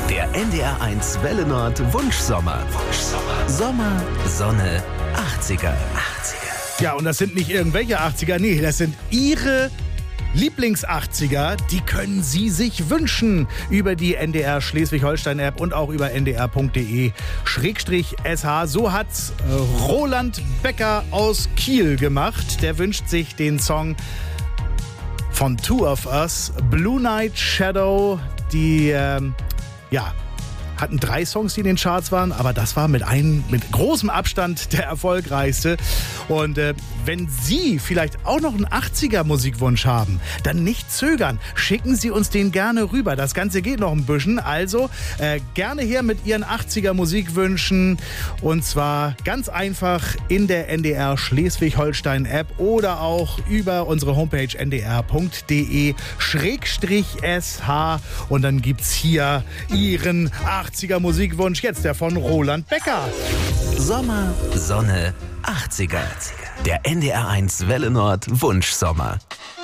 Der NDR1 Welle Nord Wunschsommer. Sommer, Sonne, 80er. Ja, und das sind nicht irgendwelche 80er, nee, das sind Ihre Lieblings-80er, die können Sie sich wünschen über die NDR Schleswig-Holstein-App und auch über ndr.de/sh. So hat's Roland Becker aus Kiel gemacht. Der wünscht sich den Song von Two of Us, Blue Night Shadow. Die, hatten 3 Songs, die in den Charts waren, aber das war mit großem Abstand der erfolgreichste. Und wenn Sie vielleicht auch noch einen 80er-Musikwunsch haben, dann nicht zögern. Schicken Sie uns den gerne rüber. Das Ganze geht noch ein bisschen. Also gerne her mit Ihren 80er-Musikwünschen. Und zwar ganz einfach in der NDR Schleswig-Holstein-App oder auch über unsere Homepage ndr.de/sh. Und dann gibt's hier Ihren 80er-Musikwunsch, jetzt der von Roland Becker. Sommer, Sonne, 80er. Der NDR1 Welle Nord Wunschsommer.